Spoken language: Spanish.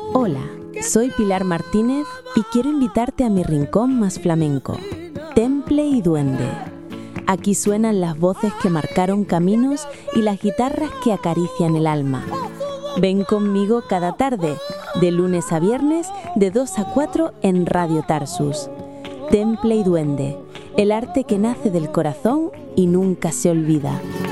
Hola, soy Pilar Martínez y quiero invitarte a mi rincón más flamenco, Temple y Duende. Aquí suenan las voces que marcaron caminos y las guitarras que acarician el alma. Ven conmigo cada tarde, de lunes a viernes, de 2 a 4 en Radio Tarsus. Temple y Duende, el arte que nace del corazón y nunca se olvida.